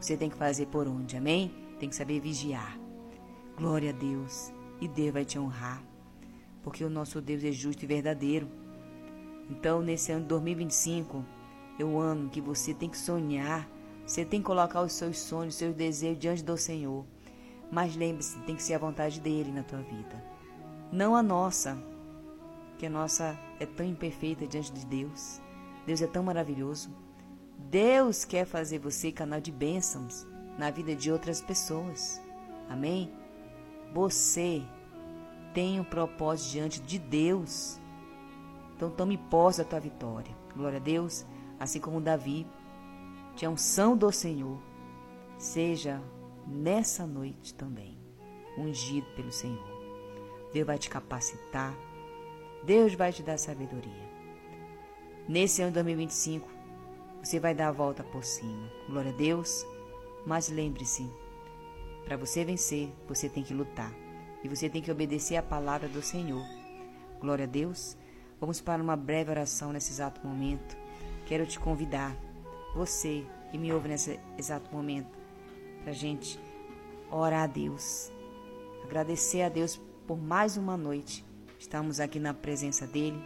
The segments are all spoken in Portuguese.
você tem que fazer por onde, amém? Tem que saber vigiar. Glória a Deus. E Deus vai te honrar, porque o nosso Deus é justo e verdadeiro. Então, nesse ano de 2025, é o ano que você tem que sonhar, você tem que colocar os seus sonhos, os seus desejos diante do Senhor. Mas lembre-se, tem que ser a vontade dele na tua vida, não a nossa, que a nossa é tão imperfeita diante de Deus. Deus é tão maravilhoso. Deus quer fazer você canal de bênçãos na vida de outras pessoas. Amém? Você tem um propósito diante de Deus. Então tome posse da tua vitória. Glória a Deus. Assim como Davi tinha unção do Senhor, seja nessa noite também ungido pelo Senhor. Deus vai te capacitar. Deus vai te dar sabedoria. Nesse ano de 2025, você vai dar a volta por cima. Glória a Deus. Mas lembre-se, para você vencer, você tem que lutar. E você tem que obedecer a palavra do Senhor. Glória a Deus. Vamos para uma breve oração nesse exato momento. Quero te convidar, você que me ouve nesse exato momento, para a gente orar a Deus. Agradecer a Deus por mais uma noite. Estamos aqui na presença dEle.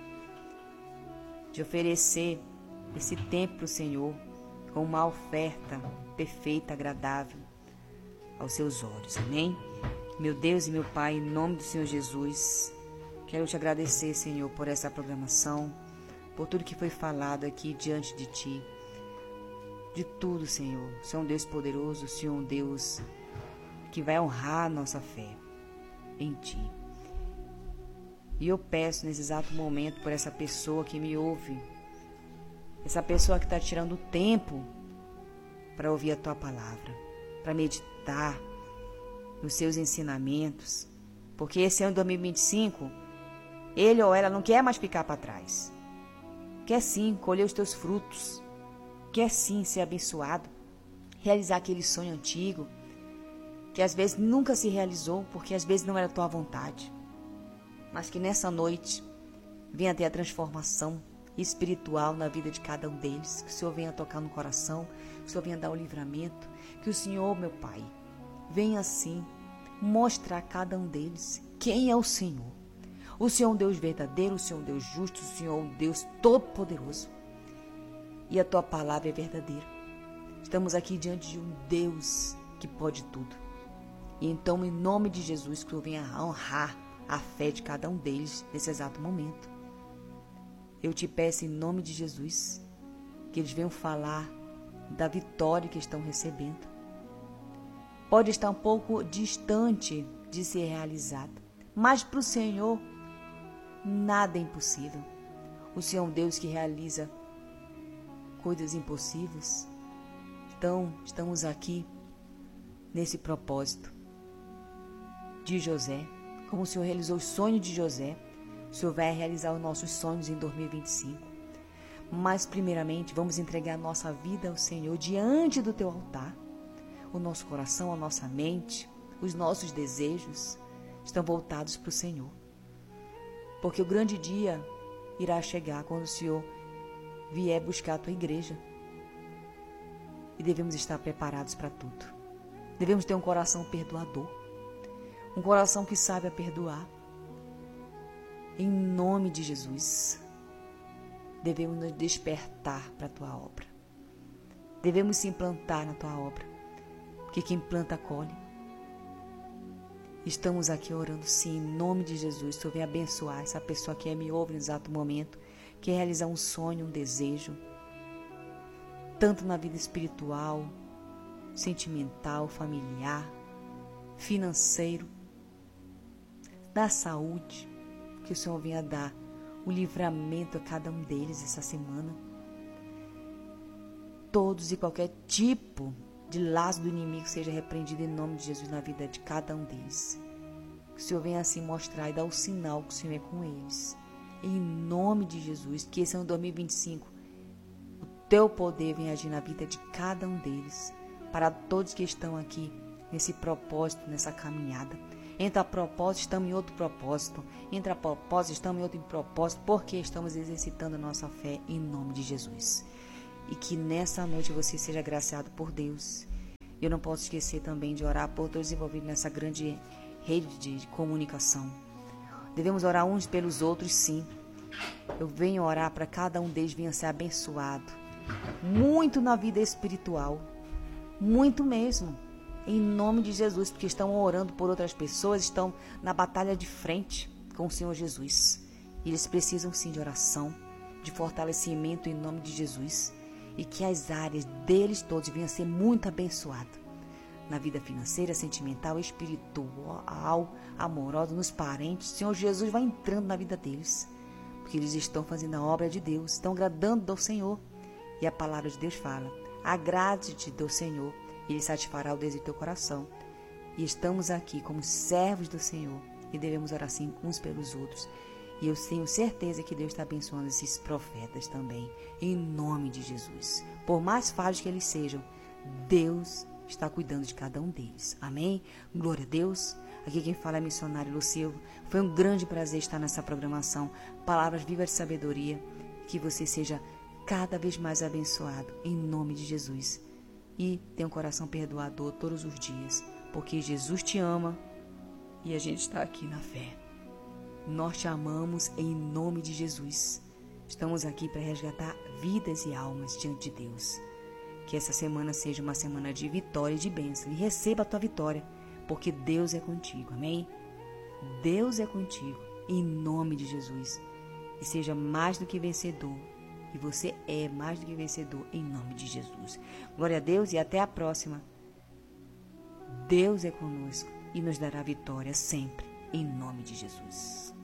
De oferecer esse tempo para o Senhor com uma oferta perfeita, agradável aos seus olhos. Amém? Meu Deus e meu Pai, em nome do Senhor Jesus, quero te agradecer, Senhor, por essa programação, por tudo que foi falado aqui diante de Ti. De tudo, Senhor. O Senhor é um Deus poderoso, o Senhor é um Deus que vai honrar a nossa fé em Ti. E eu peço nesse exato momento por essa pessoa que me ouve, essa pessoa que está tirando tempo para ouvir a Tua palavra, para meditar nos seus ensinamentos, porque esse ano de 2025, ele ou ela não quer mais ficar para trás. Quer sim colher os teus frutos, quer sim ser abençoado, realizar aquele sonho antigo, que às vezes nunca se realizou, porque às vezes não era a tua vontade. Mas que nessa noite venha ter a transformação espiritual na vida de cada um deles, que o Senhor venha tocar no coração, que o Senhor venha dar o livramento, que o Senhor, meu Pai, venha assim mostrar a cada um deles quem é o Senhor. O Senhor é um Deus verdadeiro, o Senhor é um Deus justo, o Senhor é um Deus todo-poderoso. E a Tua palavra é verdadeira. Estamos aqui diante de um Deus que pode tudo. E então, em nome de Jesus, que o Senhor venha honrar a fé de cada um deles nesse exato momento. Eu te peço em nome de Jesus que eles venham falar da vitória que estão recebendo. Pode estar um pouco distante de ser realizada, mas para o Senhor nada é impossível. O Senhor é um Deus que realiza coisas impossíveis. Então, estamos aqui nesse propósito de José. Como o Senhor realizou os sonhos de José, o Senhor vai realizar os nossos sonhos em 2025. Mas, primeiramente, vamos entregar a nossa vida ao Senhor diante do Teu altar. O nosso coração, a nossa mente, os nossos desejos estão voltados para o Senhor. Porque o grande dia irá chegar quando o Senhor vier buscar a Tua igreja. E devemos estar preparados para tudo. Devemos ter um coração perdoador. Um coração que sabe perdoar. Em nome de Jesus, devemos nos despertar para a Tua obra. Devemos se implantar na Tua obra, porque quem planta, colhe. Estamos aqui orando, sim, em nome de Jesus. O Senhor vem abençoar essa pessoa que me ouve no exato momento, quer realizar um sonho, um desejo, tanto na vida espiritual, sentimental, familiar, financeiro, da saúde, que o Senhor venha dar o livramento a cada um deles essa semana. Todos e qualquer tipo de laço do inimigo seja repreendido em nome de Jesus na vida de cada um deles. Que o Senhor venha assim mostrar e dar o sinal que o Senhor é com eles. Em nome de Jesus, que esse ano 2025, o Teu poder venha agir na vida de cada um deles, para todos que estão aqui nesse propósito, nessa caminhada. Entre a propósito, estamos em outro propósito. Entre a propósito, estamos em outro propósito, porque estamos exercitando a nossa fé em nome de Jesus. E que nessa noite você seja agraciado por Deus. Eu não posso esquecer também de orar por todos envolvidos nessa grande rede de comunicação. Devemos orar uns pelos outros, sim. Eu venho orar para cada um deles venha ser abençoado. Muito na vida espiritual. Muito mesmo. Em nome de Jesus, porque estão orando por outras pessoas, estão na batalha de frente com o Senhor Jesus. E eles precisam sim de oração, de fortalecimento em nome de Jesus. E que as áreas deles todos venham a ser muito abençoadas. Na vida financeira, sentimental, espiritual, amorosa, nos parentes. O Senhor Jesus vai entrando na vida deles. Porque eles estão fazendo a obra de Deus, estão agradando ao Senhor. E a palavra de Deus fala, agrade-te do Senhor, e Ele satisfará o desejo do teu coração. E estamos aqui como servos do Senhor, e devemos orar assim uns pelos outros. E eu tenho certeza que Deus está abençoando esses profetas também, em nome de Jesus. Por mais falhos que eles sejam, Deus está cuidando de cada um deles. Amém? Glória a Deus. Aqui quem fala é missionário Lucilva. Foi um grande prazer estar nessa programação. Palavras vivas de sabedoria. Que você seja cada vez mais abençoado, em nome de Jesus. E tenha um coração perdoador todos os dias, porque Jesus te ama e a gente está aqui na fé. Nós te amamos em nome de Jesus. Estamos aqui para resgatar vidas e almas diante de Deus. Que essa semana seja uma semana de vitória e de bênção. E receba a tua vitória, porque Deus é contigo. Amém? Deus é contigo, em nome de Jesus. E seja mais do que vencedor. E você é mais do que vencedor, em nome de Jesus. Glória a Deus e até a próxima. Deus é conosco e nos dará vitória sempre, em nome de Jesus.